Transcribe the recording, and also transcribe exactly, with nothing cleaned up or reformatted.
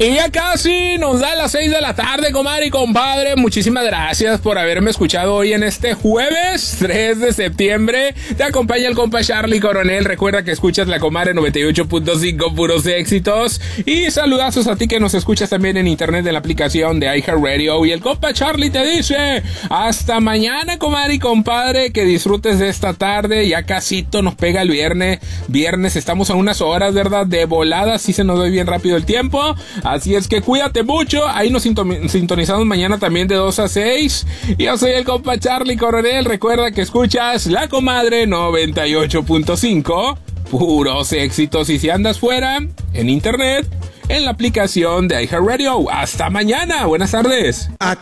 Y ya casi nos da las seis de la tarde, comadre y compadre. Muchísimas gracias por haberme escuchado hoy en este jueves tres de septiembre. Te acompaña el compa Charlie Coronel. Recuerda que escuchas la comadre noventa y ocho punto cinco, puros éxitos. Y saludazos a ti que nos escuchas también en internet en la aplicación de iHeartRadio. Y el compa Charlie te dice: hasta mañana, comadre y compadre. Que disfrutes de esta tarde. Ya casito nos pega el viernes. Viernes estamos a unas horas, ¿verdad? De volada, sí se nos doy bien rápido el tiempo. Así es que cuídate mucho. Ahí nos sintonizamos mañana también de dos a seis. Yo soy el compa Charlie Coronel. Recuerda que escuchas la comadre noventa y ocho punto cinco. Puros éxitos. Y si andas fuera, en internet, en la aplicación de iHeartRadio. Hasta mañana. Buenas tardes. Aquí